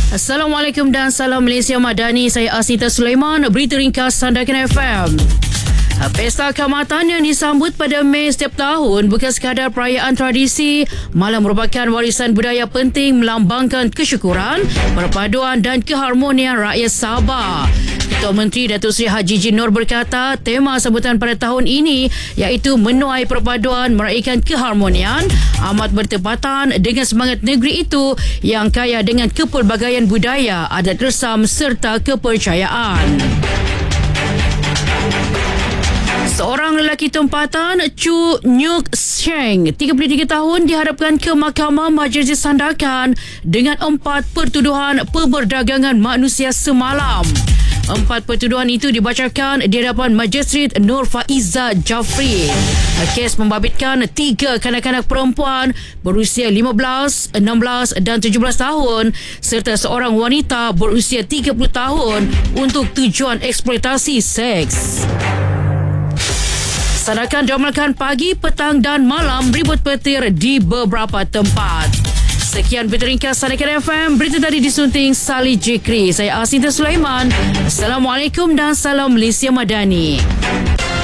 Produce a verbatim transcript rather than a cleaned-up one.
Assalamualaikum dan salam Malaysia Madani. Saya Asita Sulaiman, berita ringkas Sandakan F M. Pesta Kaamatan yang disambut pada Mei setiap tahun bukan sekadar perayaan tradisi, malah merupakan warisan budaya penting melambangkan kesyukuran, perpaduan dan keharmonian rakyat Sabah. Ketua Menteri Datuk Seri Haji Jin Nur berkata, tema sambutan pada tahun ini iaitu menuai perpaduan meraihkan keharmonian amat bertepatan dengan semangat negeri itu yang kaya dengan kepelbagaian budaya, adat resam serta kepercayaan. Seorang lelaki tempatan, Chu Nyuk Sheng, tiga puluh tiga tahun, dihadapkan ke Mahkamah Majlis Sandakan dengan empat pertuduhan perdagangan manusia semalam. Empat pertuduhan itu dibacakan di hadapan Magistrate Nur Faiza Jafri. Kes membabitkan tiga kanak-kanak perempuan berusia lima belas, enam belas dan tujuh belas tahun serta seorang wanita berusia tiga puluh tahun untuk tujuan eksploitasi seks. Sandakan diamalkan pagi, petang dan malam ribut petir di beberapa tempat. Sekian berita ringkas Sandakan F M. Berita tadi disunting Salih Jikri. Saya Asita Sulaiman. Assalamualaikum dan salam Malaysia Madani.